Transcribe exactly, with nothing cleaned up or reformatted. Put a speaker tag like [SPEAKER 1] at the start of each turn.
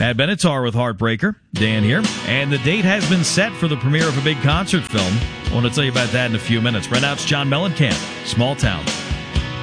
[SPEAKER 1] Chad Benatar with Heartbreaker. Dan here. And the date has been set for the premiere of a big concert film. I want to tell you about that in a few minutes. Right now, it's John Mellencamp, Small Town.